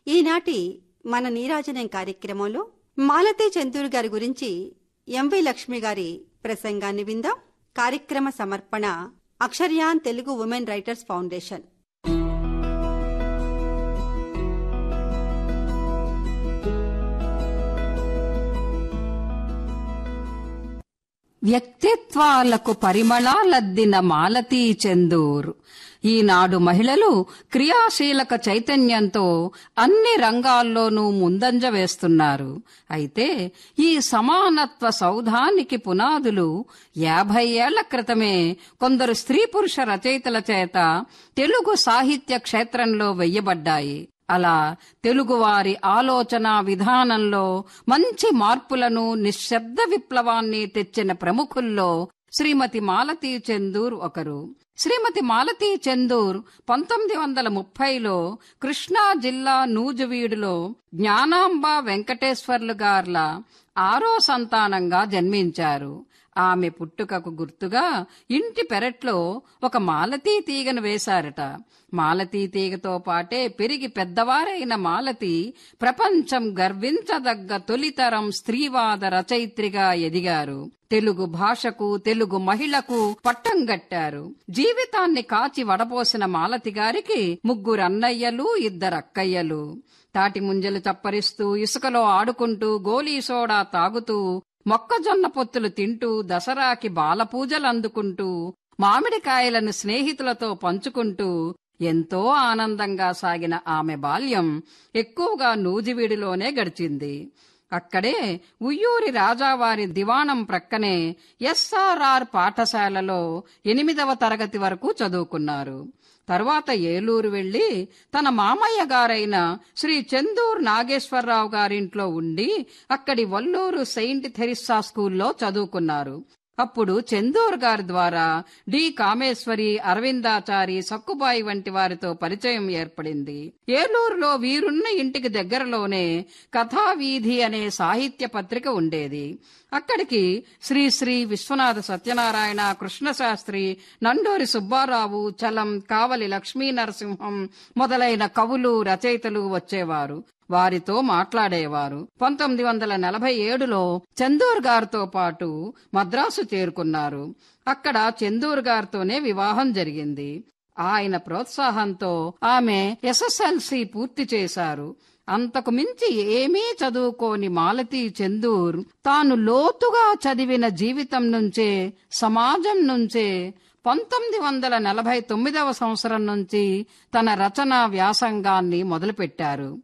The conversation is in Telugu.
ఈనాటి మన నీరాజనం కార్యక్రమంలో మాలతీ చందూర్ గారి గురించి ఎంవి లక్ష్మి గారి ప్రసంగాన్ని విందాం. కార్యక్రమ సమర్పణ Aksharyan Telugu women writers foundation. వ్యక్తిత్వాలకు పరిమళాలద్దిన Malati Chandur. ఈనాడు మహిళలు క్రియాశీలక చైతన్యంతో అన్ని రంగాల్లోనూ ముందంజ వేస్తున్నారు. అయితే ఈ సమానత్వ సౌధానికి పునాదులు 50 ఏళ్ల క్రితమే కొందరు స్త్రీ పురుష రచయితల చేత తెలుగు సాహిత్య క్షేత్రంలో వెయ్యబడ్డాయి. అలా తెలుగువారి ఆలోచనా విధానంలో మంచి మార్పులను, నిశ్శబ్ద విప్లవాన్ని తెచ్చిన ప్రముఖుల్లో శ్రీమతి మాలతీ చందూర్ ఒకరు. శ్రీమతి మాలతీ చందూర్ 1930లో కృష్ణా జిల్లా నూజువీడులో జ్ఞానాంబ వెంకటేశ్వర్లు గార్ల 6వ సంతానంగా జన్మించారు. ఆమె పుట్టుకకు గుర్తుగా ఇంటి పెరట్లో ఒక మాలతీ తీగను వేశారట. మాలతీ తీగతో పాటే పెరిగి పెద్దవారైన మాలతి ప్రపంచం గర్వించదగ్గ తొలితరం స్త్రీవాద రచయిత్రిగా ఎదిగారు. తెలుగు భాషకు, తెలుగు మహిళకు పట్టం గట్టారు. జీవితాన్ని కాచి వడపోసిన మాలతి గారికి 3 అన్నయ్యలు, 2 అక్కయ్యలు. తాటి ముంజలు చప్పరిస్తూ, ఇసుకలో ఆడుకుంటూ, గోలీ సోడా తాగుతూ, మొక్కజొన్న పొత్తులు తింటూ, దసరాకి బాలపూజలందుకుంటూ, మామిడికాయలను స్నేహితులతో పంచుకుంటూ ఎంతో ఆనందంగా సాగిన ఆమె బాల్యం ఎక్కువగా నూజివీడులోనే గడిచింది. అక్కడే ఉయ్యూరి రాజావారి దివాణం ప్రక్కనే ఎస్ఆర్ఆర్ పాఠశాలలో 8వ తరగతి వరకు చదువుకున్నారు. తరువాత ఏలూరు వెళ్లి తన మామయ్య గారైన శ్రీ చందూర్ నాగేశ్వరరావు గారింట్లో ఉండి అక్కడి వల్లూరు సెయింట్ థెరిస్సా స్కూల్లో చదువుకున్నారు. అప్పుడు చందూర్ గారి ద్వారా డి కామేశ్వరి, అరవిందాచారి, సక్కుబాయి వంటి వారితో పరిచయం ఏర్పడింది. ఏలూరులో వీరున్న ఇంటికి దగ్గరలోనే కథావీధి అనే సాహిత్య పత్రిక ఉండేది. అక్కడికి శ్రీ విశ్వనాథ సత్యనారాయణ, కృష్ణశాస్త్రి, నండూరి సుబ్బారావు, చలం, కావలి లక్ష్మీ నరసింహం మొదలైన కవులు, రచయితలు వచ్చేవారు. వారితో మాట్లాడేవారు. 1947లో చందూర్ గారితో పాటు మద్రాసు చేరుకున్నారు. అక్కడ చందూర్ గారితోనే వివాహం జరిగింది. ఆయన ప్రోత్సాహంతో ఆమె ఎస్ఎస్ఎల్సి పూర్తి చేశారు. అంతకు మించి ఏమీ చదువుకోని మాలతీ చందూర్ తాను లోతుగా చదివిన జీవితం నుంచే, సమాజం నుంచే 1949వ సంవత్సరం నుంచి తన రచనా వ్యాసంగాన్ని మొదలుపెట్టారు.